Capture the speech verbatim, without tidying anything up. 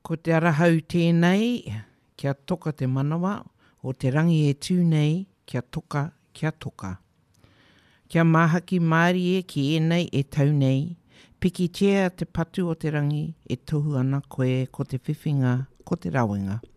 Ko te arahau tēnei, kia toka te manawa, o te rangi e tū nei, kia toka, kia toka. Kia mahaki Māori e ki enei e tau nei, piki tia te patu o te rangi e tohu ana koe ko te whiwhinga, ko te rawinga.